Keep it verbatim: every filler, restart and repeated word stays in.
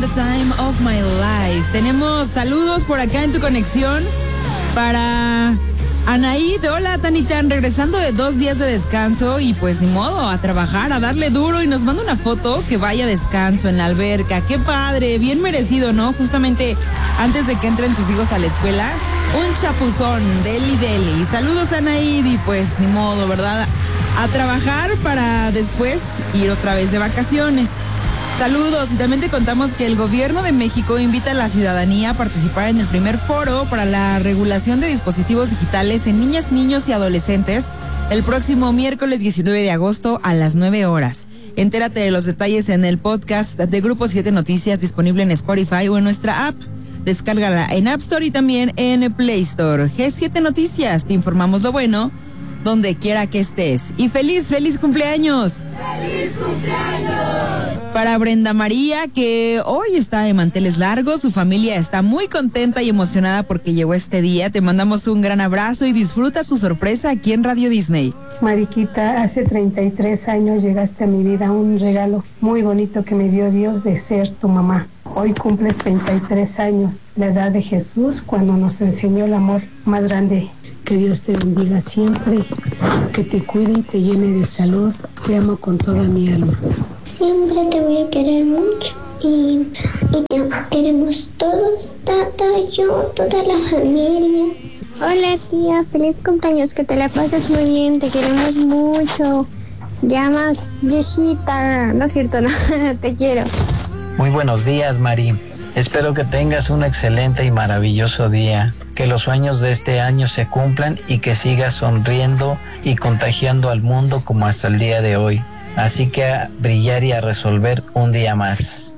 the time of my life. Tenemos saludos por acá en tu conexión para Anaid. Hola, Tanitán, regresando de dos días de descanso y pues ni modo, a trabajar, a darle duro, y nos manda una foto que vaya descanso en la alberca. Qué padre, bien merecido, ¿no? Justamente antes de que entren tus hijos a la escuela, un chapuzón, deli deli. Saludos, Anaid, y pues ni modo, ¿verdad? A trabajar para después ir otra vez de vacaciones. Saludos, y también te contamos que el gobierno de México invita a la ciudadanía a participar en el primer foro para la regulación de dispositivos digitales en niñas, niños y adolescentes el próximo miércoles diecinueve de agosto a las nueve horas. Entérate de los detalles en el podcast de Grupo siete Noticias, disponible en Spotify o en nuestra app. Descárgala en App Store y también en Play Store. G siete Noticias, te informamos lo bueno donde quiera que estés. Y feliz, feliz cumpleaños. ¡Feliz cumpleaños! Para Brenda María, que hoy está de manteles largos, su familia está muy contenta y emocionada porque llegó este día. Te mandamos un gran abrazo y disfruta tu sorpresa aquí en Radio Disney. Mariquita, hace treinta y tres años llegaste a mi vida, un regalo muy bonito que me dio Dios de ser tu mamá. Hoy cumples treinta y tres años, la edad de Jesús, cuando nos enseñó el amor más grande. Que Dios te bendiga siempre, que te cuide y te llene de salud. Te amo con toda mi alma. Siempre te voy a querer mucho y, y te queremos todos, tata, yo, toda la familia. Hola tía, feliz cumpleaños, que te la pases muy bien, te queremos mucho. Llamas viejita, no es cierto, no, te quiero. Muy buenos días, Mari. Espero que tengas un excelente y maravilloso día, que los sueños de este año se cumplan y que sigas sonriendo y contagiando al mundo como hasta el día de hoy. Así que a brillar y a resolver un día más.